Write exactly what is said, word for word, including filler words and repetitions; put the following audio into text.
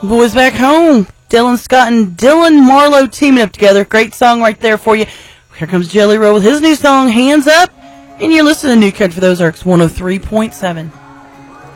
Boys Back Home. Dylan Scott and Dylan Marlowe teaming up together. Great song right there for you. Here comes Jelly Roll with his new song, Hands Up. And you're listening to New Country for Those Arcs one oh three point seven.